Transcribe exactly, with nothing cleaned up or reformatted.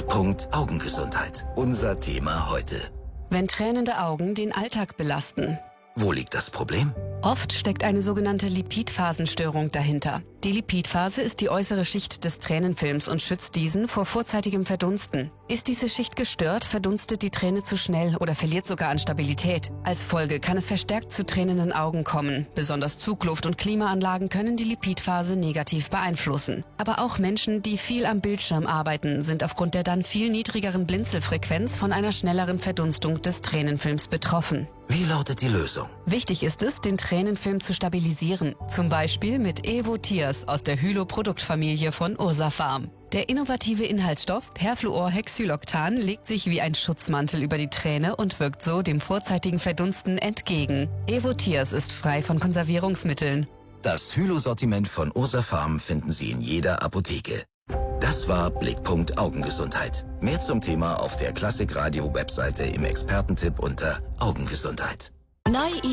Blickpunkt Augengesundheit. Unser Thema heute. Wenn tränende Augen den Alltag belasten. Wo liegt das Problem? Oft steckt eine sogenannte Lipidphasenstörung dahinter. Die Lipidphase ist die äußere Schicht des Tränenfilms und schützt diesen vor vorzeitigem Verdunsten. Ist diese Schicht gestört, verdunstet die Träne zu schnell oder verliert sogar an Stabilität. Als Folge kann es verstärkt zu tränenden Augen kommen. Besonders Zugluft- und Klimaanlagen können die Lipidphase negativ beeinflussen. Aber auch Menschen, die viel am Bildschirm arbeiten, sind aufgrund der dann viel niedrigeren Blinzelfrequenz von einer schnelleren Verdunstung des Tränenfilms betroffen. Wie lautet die Lösung? Wichtig ist es, den Tränenfilm zu stabilisieren. Zum Beispiel mit Evo Tears aus der Hylo-Produktfamilie von Ursafarm. Der innovative Inhaltsstoff Perfluorhexyloctan legt sich wie ein Schutzmantel über die Träne und wirkt so dem vorzeitigen Verdunsten entgegen. Evo Tears ist frei von Konservierungsmitteln. Das Hylo-Sortiment von Ursafarm finden Sie in jeder Apotheke. Das war Blickpunkt Augengesundheit. Mehr zum Thema auf der Klassikradio-Webseite im Expertentipp unter Augengesundheit. Neu